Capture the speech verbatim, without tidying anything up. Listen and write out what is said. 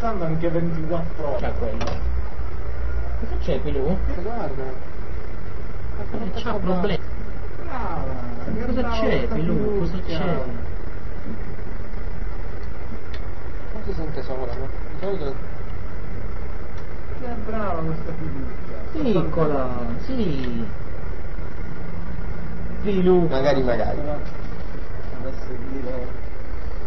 passando anche ventiquattro ore. C'ha quello. Cosa c'è, Pilù? Guarda. Eh, c'ha problemi. Brava! Cosa c'è, Pilù? Cosa c'è? Non si sente sola, no? Di solito... Che brava questa fiducia! Piccola, sì. Pilù. Magari, magari. Adesso dire...